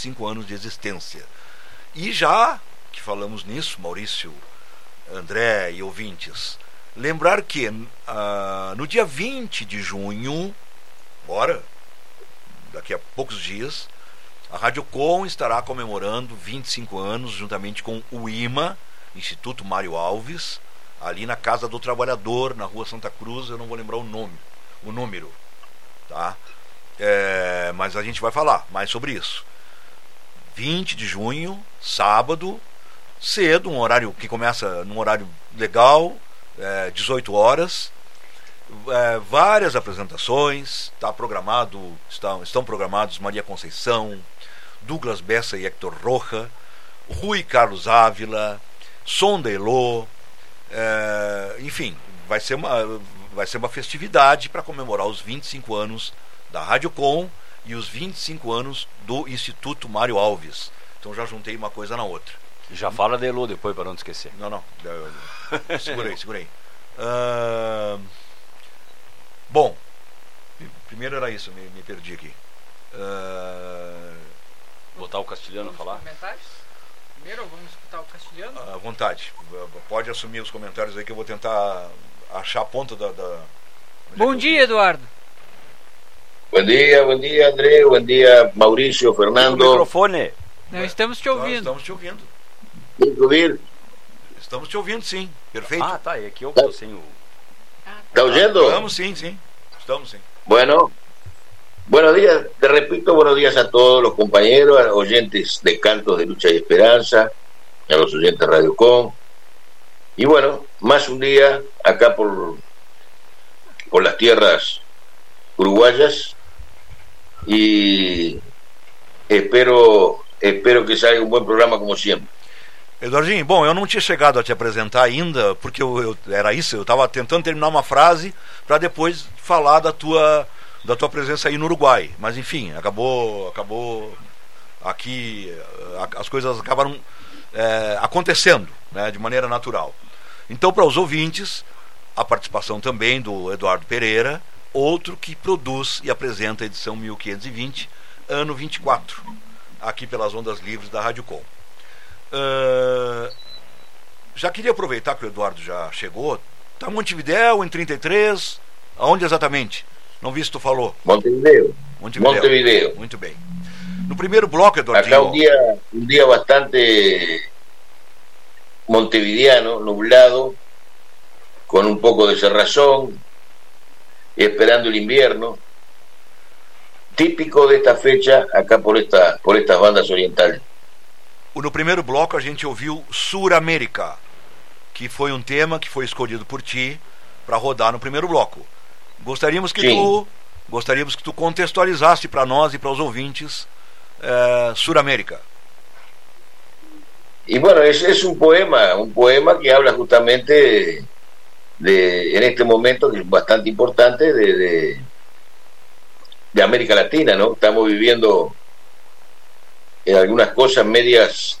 25 anos de existência. E já que falamos nisso, Maurício, André e ouvintes, lembrar que no dia 20 de junho, daqui a poucos dias, a Rádio Com estará comemorando 25 anos, juntamente com o IMA, Instituto Mário Alves, ali na Casa do Trabalhador, na Rua Santa Cruz. Eu não vou lembrar o número, tá? Mas a gente vai falar mais sobre isso. 20 de junho, sábado, cedo, um horário que começa num horário legal, 18 horas, várias apresentações. Estão programados Maria Conceição, Douglas Bessa e Hector Roja, Rui Carlos Ávila, Sonda Elô, enfim, vai ser uma festividade para comemorar os 25 anos da Rádio Com e os 25 anos do Instituto Mário Alves. Então já juntei uma coisa na outra. Já fala de Elô depois para não esquecer. Não. Segurei. Bom, primeiro era isso, me perdi aqui. Botar o Castilhano a falar? Comentários? Primeiro vamos escutar o Castilhano? À vontade. Pode assumir os comentários aí que eu vou tentar achar a ponta da... Bom dia, Eduardo. Bom dia, André. Bom dia, Maurício, Fernando. O microfone. Não estamos te ouvindo. Estamos te ouvindo. Estamos te ouvindo, sim. Perfeito. Ah, tá. E aqui eu estou sem o... ¿Está oyendo? Estamos, sim. Estamos, sim. Bueno, buenos días. Te repito, buenos días a todos los compañeros, a los oyentes de Cantos de Lucha y Esperanza, a los oyentes de Radio Com. Y bueno, más un día acá por las tierras uruguayas, y espero que salga um bom programa como sempre. Eduardinho, bom, eu não tinha chegado a te apresentar ainda, porque era isso, eu estava tentando terminar uma frase para depois falar da tua presença aí no Uruguai, mas enfim, acabou aqui, as coisas acabaram acontecendo, né, de maneira natural. Então, para os ouvintes, a participação também do Eduardo Pereira, outro que produz e apresenta a edição 1520, ano 24, aqui pelas ondas livres da Rádio Com. Já queria aproveitar que o Eduardo já chegou. Está em Montevidéu, em 33, aonde exatamente? Não vi se tu falou. Montevidéu. Muito bem. No primeiro bloco, Eduardinho... Acá un día bastante montevideano, nublado, con un poco de cerrazón, esperando el invierno, típico de esta fecha acá por estas bandas orientales. No primeiro bloco a gente ouviu Suramérica, que foi um tema que foi escolhido por ti para rodar no primeiro bloco. Gostaríamos que tu contextualizasse para nós e para os ouvintes Suramérica. Y bueno, es un poema que habla justamente en este momento, que es bastante importante, de América Latina, ¿no? Estamos viviendo en algunas cosas medias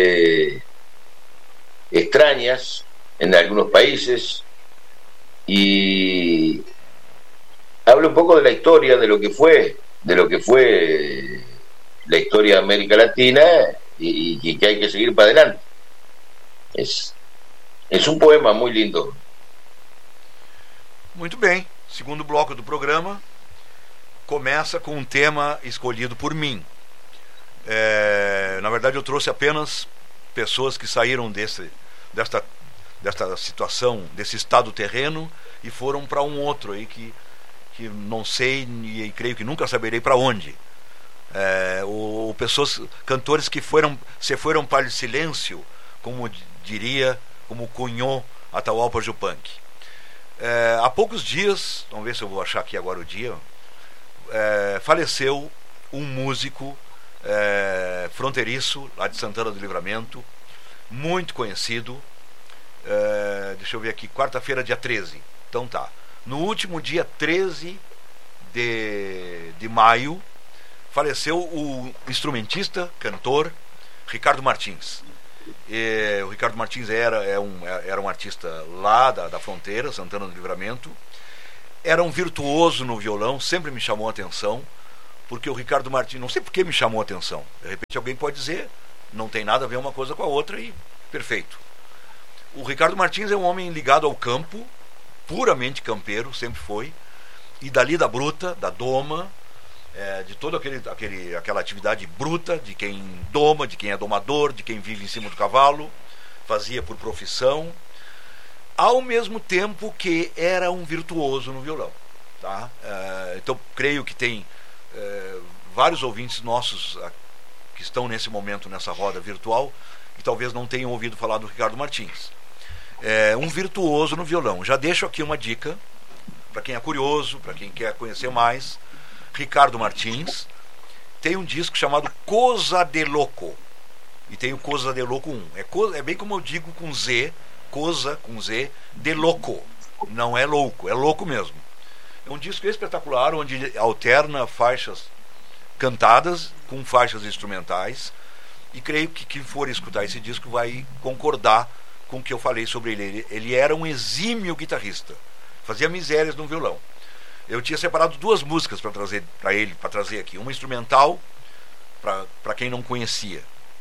extrañas en algunos países, y habla un poco de la historia, de lo que fue la historia de América Latina, y que hay que seguir para adelante. Es un poema muy lindo. Muito bem. Segundo bloco do programa começa com um tema escolhido por mim. Na verdade, eu trouxe apenas pessoas que saíram desta situação, desse estado terreno, e foram para um outro aí que não sei e creio que nunca saberei para onde. Ou pessoas, cantores que se foram para o silêncio, como cunhou Atahualpa Yupanqui. Há poucos dias, vamos ver se eu vou achar aqui agora o dia, faleceu um músico fronteiriço lá de Santana do Livramento, muito conhecido. Deixa eu ver aqui, quarta-feira, dia 13. Então tá, no último dia 13 de maio faleceu o instrumentista, cantor Ricardo Martins. O Ricardo Martins era um artista lá da fronteira, Santana do Livramento. Era um virtuoso no violão, sempre me chamou a atenção, porque o Ricardo Martins, não sei por que me chamou a atenção. De repente alguém pode dizer, não tem nada a ver uma coisa com a outra e perfeito. O Ricardo Martins é um homem ligado ao campo, puramente campeiro, sempre foi, e da lida bruta, da doma, de toda aquela atividade bruta de quem doma, de quem é domador, de quem vive em cima do cavalo, fazia por profissão, ao mesmo tempo que era um virtuoso no violão. Tá? Então creio que tem vários ouvintes nossos que estão nesse momento nessa roda virtual que talvez não tenham ouvido falar do Ricardo Martins. Um virtuoso no violão. Já deixo aqui uma dica para quem é curioso, para quem quer conhecer mais. Ricardo Martins tem um disco chamado Cosa de Loco, e tem o Cosa de Loco 1. É bem como eu digo com Z, Cosa com Z, de Loco. Não é louco, é louco mesmo. É um disco espetacular, onde alterna faixas cantadas com faixas instrumentais, e creio que quem for escutar esse disco vai concordar com o que eu falei sobre ele. Ele era um exímio guitarrista, fazia misérias no violão. Eu tinha separado 2 músicas para trazer aqui, uma instrumental para quem não conhecia,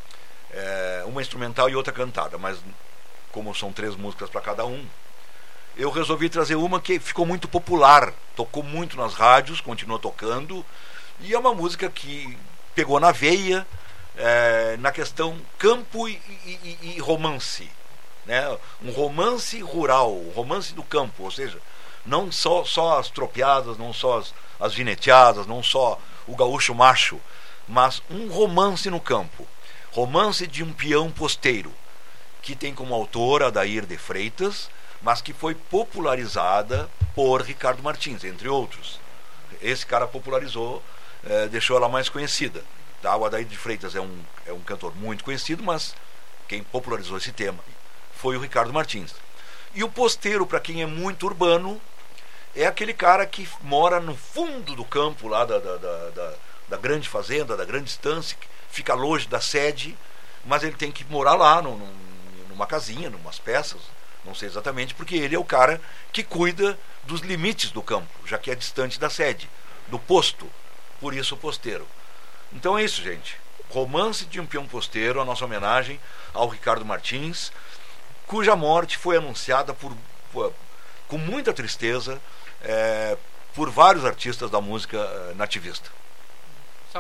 uma instrumental e outra cantada, mas como são 3 músicas para cada um, eu resolvi trazer uma que ficou muito popular, tocou muito nas rádios, continuou tocando, e é uma música que pegou na veia, na questão campo e romance, né? Um romance rural, um romance do campo, ou seja, não só as tropeadas, não só as gineteadas, não só o gaúcho macho, mas um romance no campo, romance de um peão posteiro, que tem como autora Adair de Freitas, mas que foi popularizada por Ricardo Martins, entre outros. Esse cara popularizou, deixou ela mais conhecida. Tá? O Adair de Freitas é um cantor muito conhecido, mas quem popularizou esse tema foi o Ricardo Martins. E o posteiro, para quem é muito urbano, é aquele cara que mora no fundo do campo, lá da grande fazenda, da grande estância, que fica longe da sede, mas ele tem que morar lá, numa casinha, numas peças, não sei exatamente, porque ele é o cara que cuida dos limites do campo, já que é distante da sede, do posto, por isso o posteiro. Então é isso, gente. Romance de um peão posteiro, a nossa homenagem ao Ricardo Martins, cuja morte foi anunciada com muita tristeza por vários artistas da música nativista. Só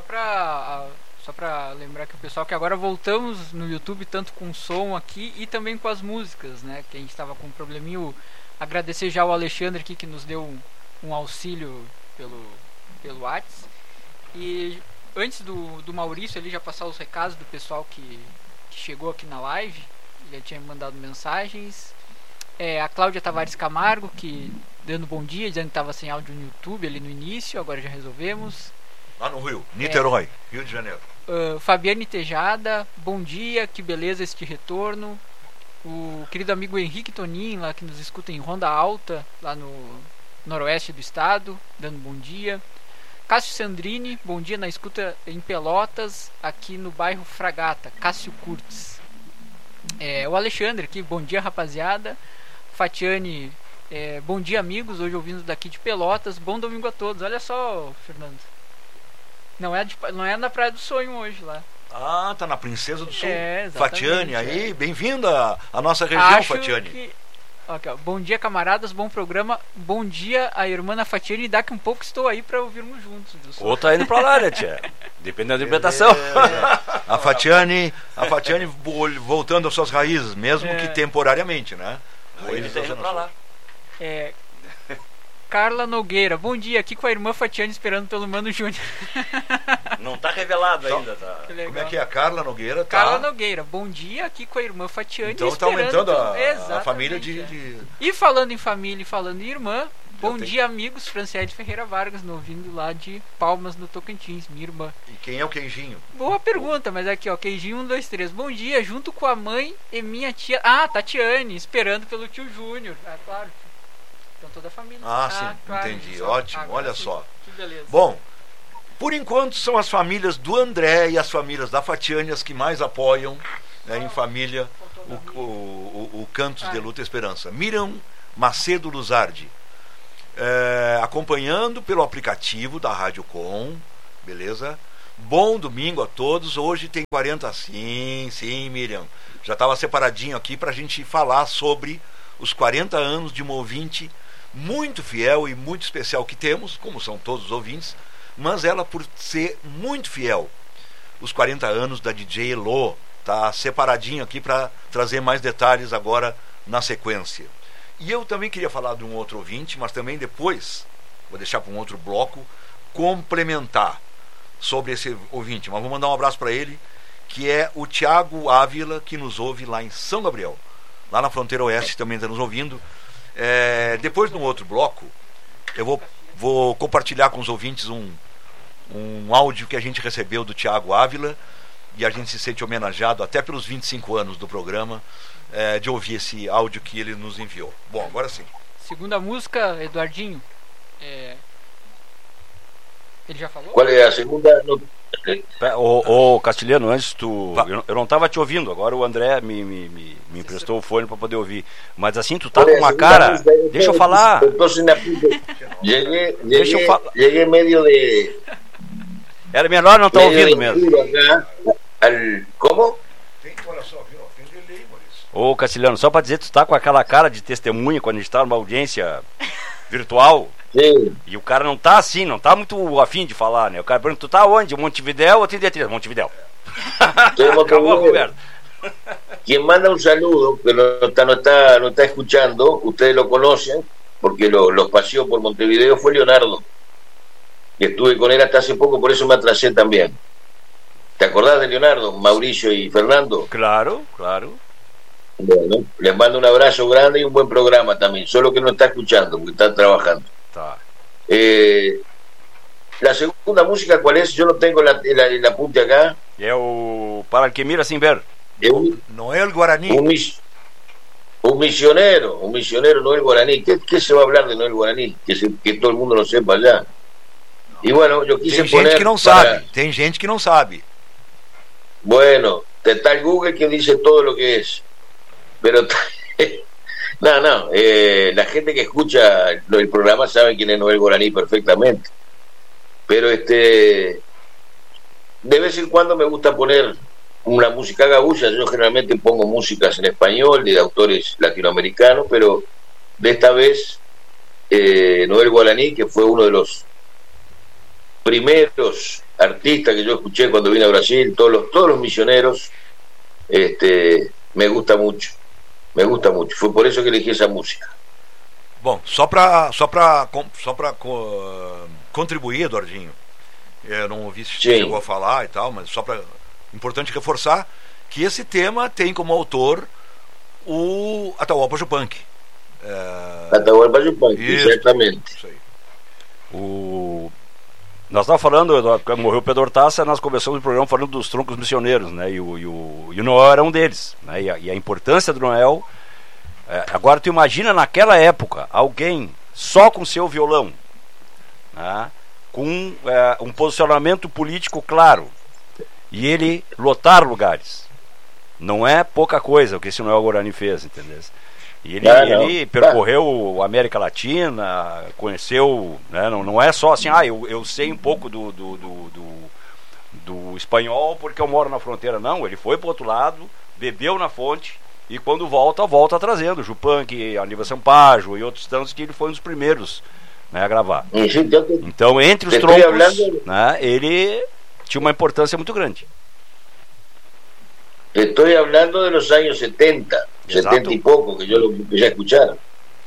para lembrar que o pessoal, que agora voltamos no YouTube tanto com o som aqui e também com as músicas, né? Que a gente estava com um probleminho. Agradecer já o Alexandre aqui, que nos deu um auxílio pelo WhatsApp. E antes do Maurício ali já passar os recados do pessoal que chegou aqui na live, já tinha mandado mensagens. A Cláudia Tavares Camargo, que dando bom dia, dizendo que estava sem áudio no YouTube ali no início, agora já resolvemos. Lá no Rio, Niterói, Rio de Janeiro. Fabiane Tejada, bom dia, que beleza este retorno. O querido amigo Henrique Tonin, lá que nos escuta em Ronda Alta, lá no noroeste do estado, dando bom dia. Cássio Sandrini, bom dia na escuta em Pelotas, aqui no bairro Fragata. Cássio Curtis. O Alexandre aqui, bom dia rapaziada. Fatiane, bom dia amigos, hoje ouvindo daqui de Pelotas, bom domingo a todos. Olha só, Fernando, não é na Praia do Sonho hoje lá. Ah, tá na Princesa do Sul. Fatiane, aí, bem-vinda à nossa região, Fatiane. Okay, ó. Bom dia, camaradas, bom programa. Bom dia a irmã Fatiane, daqui um pouco estou aí para ouvirmos juntos. Ou tá indo pra lá, né, tia? Depende da interpretação. A Fatiane voltando às suas raízes, mesmo que temporariamente, né? Ele tá indo pra lá. Carla Nogueira, bom dia, aqui com a irmã Fatiane esperando pelo Mano Júnior. Não tá revelado ainda, tá? Como é que é a Carla Nogueira? Tá. Carla Nogueira, bom dia, aqui com a irmã Fatiane. Então tá aumentando a família de... E falando em família e falando em irmã, bom dia amigos, Franciele Ferreira Vargas, nos ouvindo lá de Palmas no Tocantins, minha irmã. E quem é o Queijinho? Boa pergunta, mas aqui ó, Queijinho 1, 2, 3, bom dia, junto com a mãe e minha tia, Tatiane, esperando pelo tio Júnior. Claro, então toda a família. Sim, claro, entendi, ótimo, olha só. Que beleza. Bom, por enquanto são as famílias do André e as famílias da Fatiane as que mais apoiam, né, em família o Cantos de Luta e Esperança. Miriam Macedo Luzardi, acompanhando pelo aplicativo da Rádio Com, beleza? Bom domingo a todos. Hoje tem 40, sim, Miriam. Já estava separadinho aqui para a gente falar sobre os 40 anos de uma ouvinte muito fiel e muito especial que temos, como são todos os ouvintes, mas ela, por ser muito fiel, os 40 anos da DJ Elo. Tá separadinho aqui para trazer mais detalhes agora na sequência. E eu também queria falar de um outro ouvinte, mas também depois, vou deixar para um outro bloco, complementar sobre esse ouvinte. Mas vou mandar um abraço para ele, que é o Tiago Ávila, que nos ouve lá em São Gabriel. Lá na fronteira oeste também está nos ouvindo. Depois, num outro bloco, eu vou compartilhar com os ouvintes um áudio que a gente recebeu do Tiago Ávila, e a gente se sente homenageado até pelos 25 anos do programa, de ouvir esse áudio que ele nos enviou. Bom, agora sim. Segunda música, Eduardinho. Ele já falou? Qual é a segunda? Ô Castilhano, antes eu não estava te ouvindo, agora o André me emprestou o fone para poder ouvir. Mas assim, tu tá com uma cara. Deixa eu falar. Cheguei meio de. Era melhor não estar ouvindo mesmo. Como? Olha só, viu? Tem delay, Maurício. Ô Castilhano, só para dizer, tu tá com aquela cara de testemunha quando a gente tá numa audiência virtual. Sim. E o cara não tá assim, não tá muito afim de falar, né? O cara pergunta, tu tá onde? Montevidéu ou 33? Montevidéu. Acabou a conversa. Quien manda un saludo, que no está escuchando, ustedes lo conocen, porque los paseó por Montevideo, fue Leonardo. Que estuve con él hasta hace poco, por eso me atrasé también. ¿Te acordás de Leonardo, Mauricio y Fernando? Claro. Bueno, les mando un abrazo grande y un buen programa también, solo que no está escuchando, porque está trabajando. Tá. La segunda música, ¿cuál es? Yo no tengo el apunte acá. É o Para el que mira sin ver. Noel Guaraní. Un misionero, Noel Guaraní. ¿Qué se va a hablar de Noel Guaraní? Que todo el mundo lo sepa ya. Y bueno, yo quise Tem poner... gente que não sabe. Tem gente que não sabe. Bueno, está el Google que dice todo lo que es. Pero... No, la gente que escucha el programa sabe quién es Noel Guaraní perfectamente. Pero de vez en cuando me gusta poner una música gaúcha. Yo generalmente pongo músicas en español de autores latinoamericanos, pero de esta vez Noel Guaraní, que fue uno de los primeros artistas que yo escuché cuando vine a Brasil, todos los misioneros, me gusta mucho. Foi por isso que elegí essa música. Bom, só para contribuir, Eduardinho, eu não ouvi se você chegou a falar e tal, mas só para importante reforçar que esse tema tem como autor o Atahualpa Yupanqui. Atahualpa Yupanqui, certamente. Isso aí. Nós estávamos falando, quando morreu o Pedro Hortaça, nós começamos o programa falando dos troncos missioneiros, né? E o Noel era um deles, né? E a importância do Noel. Agora tu imagina naquela época alguém só com seu violão, né? Com um posicionamento político claro, e ele lotar lugares. Não é pouca coisa o que esse Noel Guaraní fez, entendeu? E ele percorreu a América Latina, conheceu, né, não é só assim, eu sei um pouco do espanhol porque eu moro na fronteira. Não, ele foi para o outro lado, bebeu na fonte, e quando volta trazendo Yupanqui, Aníbal Sampaio e outros tantos, que ele foi um dos primeiros, né, a gravar. Então, entre os troncos, né, ele tinha uma importância muito grande. Estou falando de los años 70, Exato. 70 y poco, que yo lo empecé a escuchar.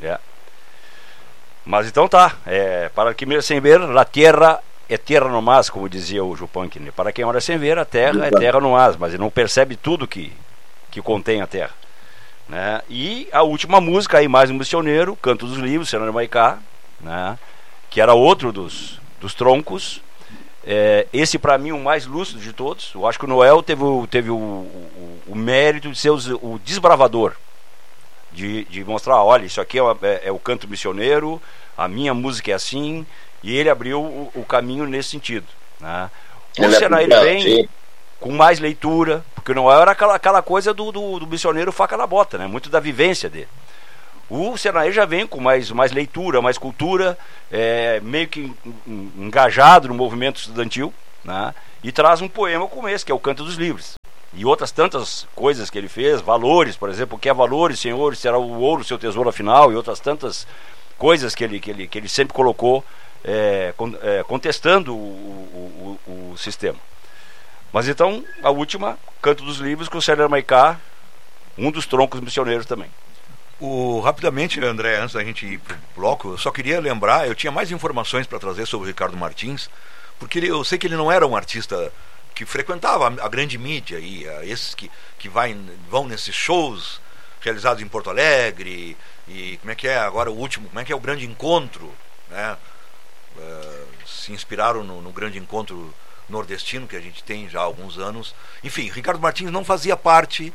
Mas então tá, para quem mira sem ver, la tierra é terra no mas, como dizia o Yupanqui, né? Para quem olha sem ver, a terra é terra no mas ele não percebe tudo que contém a terra, né? E a última música aí, mais um missioneiro, Canto dos Livros, Senhor Maicá, né? Que era outro dos troncos. Esse para mim o mais lúcido de todos. Eu acho que o Noel teve o mérito de ser o desbravador, de mostrar, olha, isso aqui é o canto missioneiro, a minha música é assim, e ele abriu o caminho nesse sentido, né? O Senna, ele vem com mais leitura, porque o Noel era aquela coisa do missioneiro faca na bota, né? Muito da vivência dele. O Senaí já vem com mais leitura, mais cultura, meio que engajado no movimento estudantil, né? E traz um poema como esse, que é o Canto dos Livres. E outras tantas coisas que ele fez, valores, por exemplo, o que é valores, senhores, será o ouro seu tesouro afinal, e outras tantas coisas que ele sempre colocou, contestando o sistema. Mas então, a última, Canto dos Livros, com o Célio Maicá, um dos troncos missioneiros também. Rapidamente, André, antes da gente ir para o bloco, eu só queria lembrar, eu tinha mais informações para trazer sobre o Ricardo Martins, porque eu sei que ele não era um artista que frequentava a grande mídia, esses que vão nesses shows realizados em Porto Alegre, e como é que é agora o último, como é que é o grande encontro, né? Se inspiraram no grande encontro nordestino que a gente tem já há alguns anos. Enfim, Ricardo Martins não fazia parte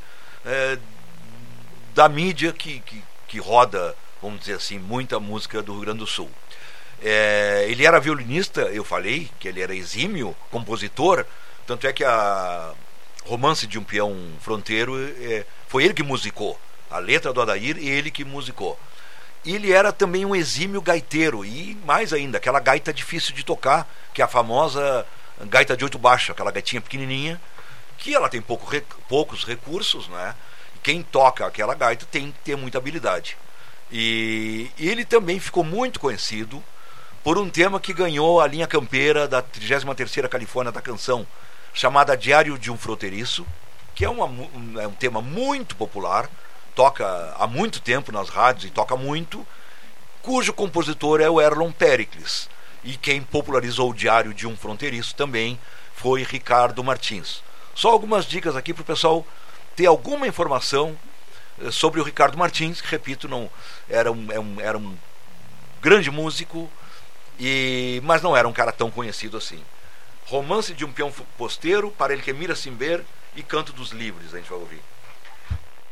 da mídia que roda, vamos dizer assim, muita música do Rio Grande do Sul. Ele era violinista, eu falei que ele era exímio compositor, tanto é que a Romance de um Peão Fronteiro foi ele que musicou, a letra do Adair, e ele que musicou. Ele era também um exímio gaiteiro, e mais ainda, aquela gaita difícil de tocar, que é a famosa gaita de 8 baixo, aquela gaitinha pequenininha, que ela tem poucos recursos, né? Quem toca aquela gaita tem que ter muita habilidade. E ele também ficou muito conhecido por um tema que ganhou a linha campeira da 33ª Califórnia da Canção, chamada Diário de um Fronteiriço, que é um tema muito popular, toca há muito tempo nas rádios e toca muito, cujo compositor é o Erlon Pericles. E quem popularizou o Diário de um Fronteiriço também foi Ricardo Martins. Só algumas dicas aqui para o pessoal ter alguma informação sobre o Ricardo Martins, que, repito, não era um grande músico, mas não era um cara tão conhecido assim. Romance de um Peão Posteiro, Para ele que mira Simber e Canto dos Livres, a gente vai ouvir.